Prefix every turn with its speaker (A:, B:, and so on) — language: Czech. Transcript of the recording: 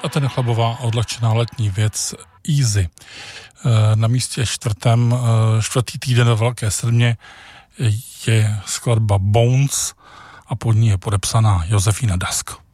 A: Kateřina Chlebová, odlačená letní věc Easy. Na místě čtvrtý týden ve Velké Srmě je skladba Bones a pod ní je podepsaná Josefína Dask.